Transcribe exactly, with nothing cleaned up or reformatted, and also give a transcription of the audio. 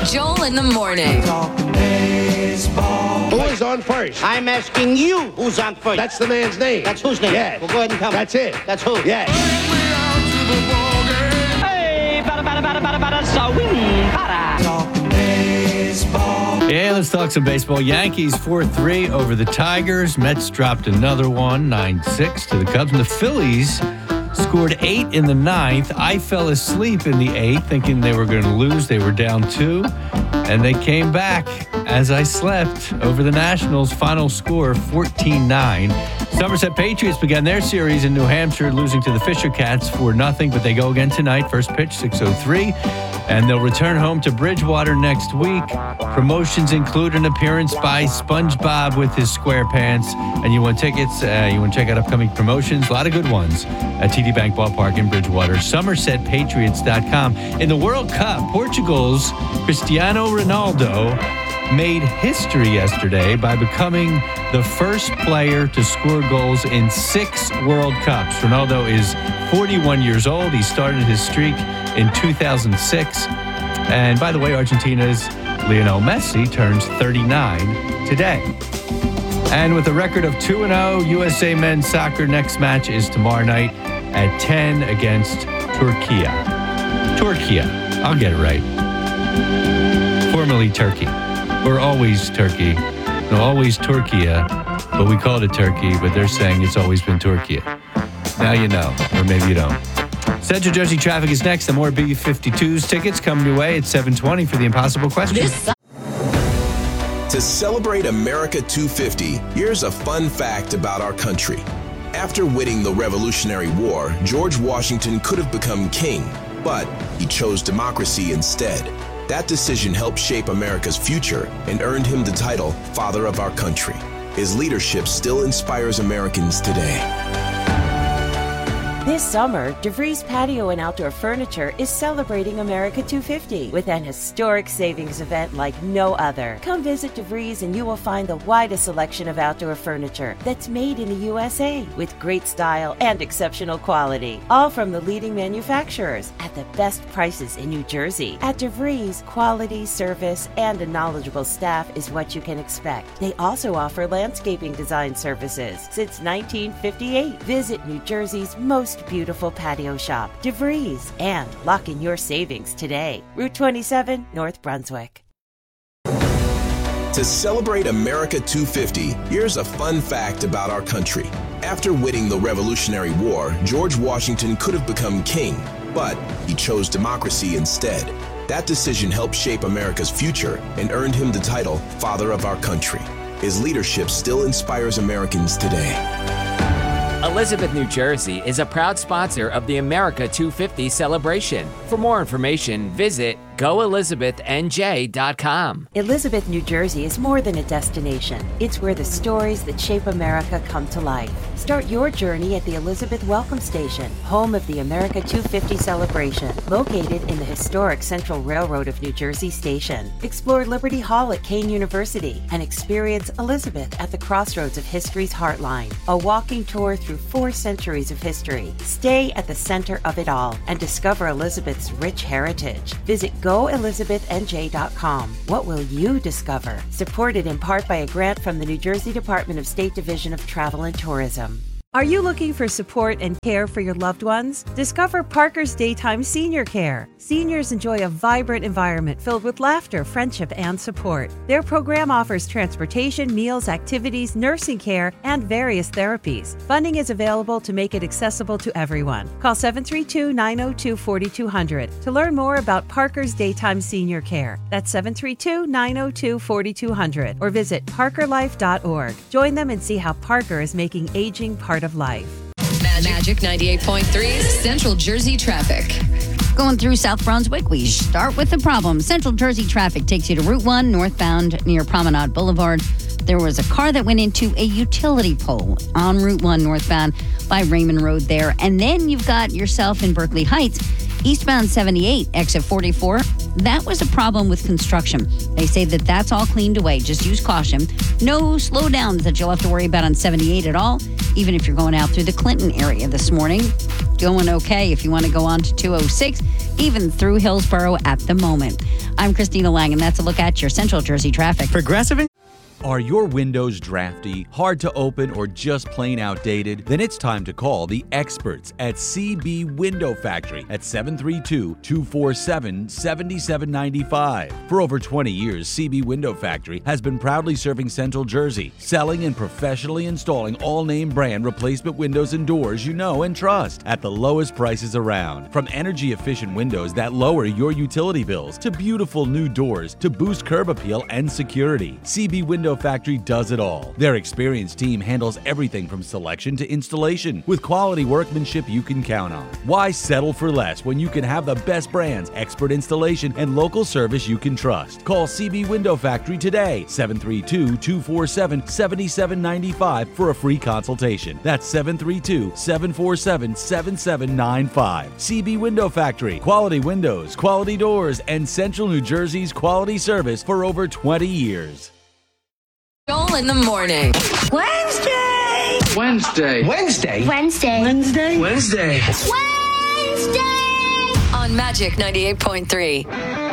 Joel in the morning. Who is on first? I'm asking you who's on first. That's the man's name. That's whose name? Yes. Well, go ahead and tell me. That's it. That's who? Yes. Hey, bada, bada, bada, bada, bada, so win, bada. Yeah, let's talk some baseball. Yankees four three over the Tigers. Mets dropped another one, nine six to the Cubs. And the Phillies scored eight in the ninth. I fell asleep in the eighth thinking they were going to lose. They were down two, and they came back as I slept over the Nationals. Final score fourteen nine. Somerset Patriots began their series in New Hampshire, losing to the Fisher Cats for nothing, but they go again tonight. First pitch, six oh three. And they'll return home to Bridgewater next week. Promotions include an appearance by SpongeBob with his SquarePants. And you want tickets, uh, you want to check out upcoming promotions, a lot of good ones at T D Bank Ballpark in Bridgewater. Somerset Patriots dot com. In the World Cup, Portugal's Cristiano Ronaldo made history yesterday by becoming the first player to score goals in six World Cups. Ronaldo is forty-one years old. He started his streak in two thousand six. And by the way, Argentina's Lionel Messi turns thirty-nine today. And with a record of two and oh, U S A men's soccer next match is tomorrow night at ten against Turkey. Turkey. I'll get it right. Formerly Turkey. We're always Turkey. No, always Turkey, but we call it Turkey, but they're saying it's always been Turkey. Now you know, or maybe you don't. Central Jersey traffic is next. The more B fifty-twos tickets coming your way at seven twenty for the impossible question. This To celebrate America two fifty, here's a fun fact about our country. After winning the Revolutionary War, George Washington could have become king, but he chose democracy instead. That decision helped shape America's future and earned him the title Father of Our Country. His leadership still inspires Americans today. This summer, DeVries Patio and Outdoor Furniture is celebrating America two fifty with an historic savings event like no other. Come visit DeVries and you will find the widest selection of outdoor furniture that's made in the U S A with great style and exceptional quality. All from the leading manufacturers at the best prices in New Jersey. At DeVries, quality, service, and a knowledgeable staff is what you can expect. They also offer landscaping design services since nineteen fifty-eight. Visit New Jersey's most beautiful patio shop, DeVries, and lock in your savings today. Route twenty-seven, North Brunswick. To celebrate America two fifty, here's a fun fact about our country. After winning the Revolutionary War, George Washington could have become king, but he chose democracy instead. That decision helped shape America's future and earned him the title Father of Our Country. His leadership still inspires Americans today. Elizabeth, New Jersey is a proud sponsor of the America two fifty celebration. For more information, visit go elizabeth n j dot com. Elizabeth, New Jersey is more than a destination. It's where the stories that shape America come to life. Start your journey at the Elizabeth Welcome Station, home of the America two fifty celebration, located in the historic Central Railroad of New Jersey station. Explore Liberty Hall at Kane University and experience Elizabeth at the crossroads of history's heartline, a walking tour through four centuries of history. Stay at the center of it all and discover Elizabeth's rich heritage. Visit go elizabeth n j dot com. What will you discover? Supported in part by a grant from the New Jersey Department of State Division of Travel and Tourism. Are you looking for support and care for your loved ones? Discover Parker's Daytime Senior Care. Seniors enjoy a vibrant environment filled with laughter, friendship, and support. Their program offers transportation, meals, activities, nursing care, and various therapies. Funding is available to make it accessible to everyone. Call seven three two, nine oh two, four two zero zero to learn more about Parker's Daytime Senior Care. That's seven three two, nine oh two, four two zero zero or visit parker life dot org. Join them and see how Parker is making aging part of life. Magic, Magic ninety-eight point three Central Jersey traffic. Going through South Brunswick, we start with the problem. Central Jersey traffic takes you to Route one northbound near Promenade Boulevard. There was a car that went into a utility pole on Route one northbound by Raymond Road there. And then you've got yourself in Berkeley Heights, eastbound seventy-eight, exit forty-four. That was a problem with construction. They say that that's all cleaned away. Just use caution. No slowdowns that you'll have to worry about on seventy-eight at all, even if you're going out through the Clinton area this morning. Going okay if you want to go on to two oh six, even through Hillsborough at the moment. I'm Christina Lang, and that's a look at your Central Jersey traffic. Progressive. Are your windows drafty, hard to open, or just plain outdated? Then it's time to call the experts at C B Window Factory at seven three two, two four seven, seven seven nine five. For over twenty years, C B Window Factory has been proudly serving Central Jersey, selling and professionally installing all name brand replacement windows and doors you know and trust at the lowest prices around. From energy efficient windows that lower your utility bills to beautiful new doors to boost curb appeal and security, C B Window Factory does it all. Their experienced team handles everything from selection to installation with quality workmanship you can count on. Why settle for less when you can have the best brands, expert installation, and local service you can trust? Call C B Window Factory today, seven three two, two four seven, seven seven nine five for a free consultation. That's seven three two, seven four seven, seven seven nine five. C B Window Factory. Quality windows, quality doors, and Central New Jersey's quality service for over twenty years. Joel in the morning. Wednesday. Wednesday. Wednesday. Wednesday. Wednesday. Wednesday. Wednesday. On Magic ninety-eight point three.